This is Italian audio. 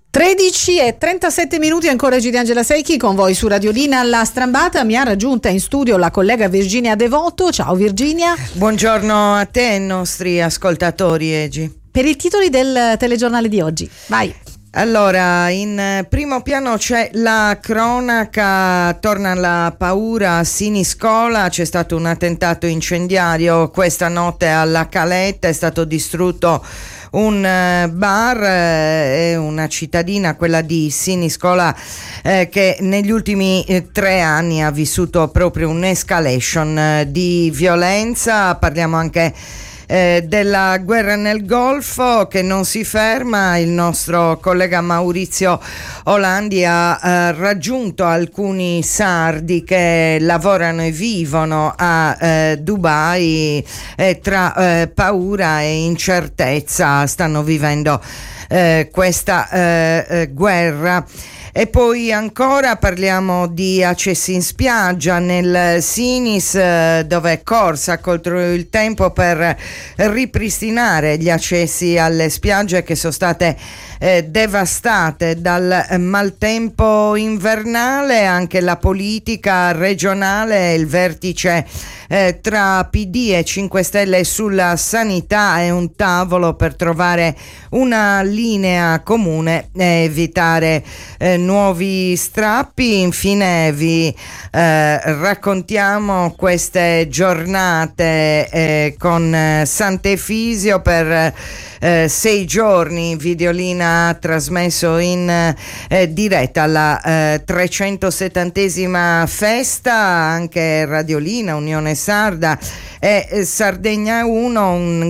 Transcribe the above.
13:37 ancora G di Angela Secchi con voi su Radiolina alla Strambata. Mi ha raggiunta in studio la collega Virginia Devoto. Ciao Virginia. Buongiorno a te e ai nostri ascoltatori, Egi. Per i titoli del telegiornale di oggi, vai. Allora, in primo piano c'è la cronaca, torna la paura a Siniscola, c'è stato un attentato incendiario questa notte alla Caletta, è stato distrutto un bar e una cittadina, quella di Siniscola, che negli ultimi 3 anni ha vissuto proprio un'escalation di violenza. Parliamo anche della guerra nel Golfo che non si ferma. Il nostro collega Maurizio Olandi ha raggiunto alcuni sardi che lavorano e vivono a Dubai e tra paura e incertezza stanno vivendo questa guerra. E poi ancora parliamo di accessi in spiaggia nel Sinis, dove è corsa contro il tempo per ripristinare gli accessi alle spiagge che sono state devastate dal maltempo invernale. Anche la politica regionale, il vertice tra PD e 5 Stelle sulla sanità è un tavolo per trovare una linea comune e evitare nuovi strappi. Infine vi raccontiamo queste giornate con Sant'Efisio per 6 giorni. Videolina ha trasmesso in diretta la 370esima festa. Anche Radiolina, Unione Sarda e Sardegna 1, un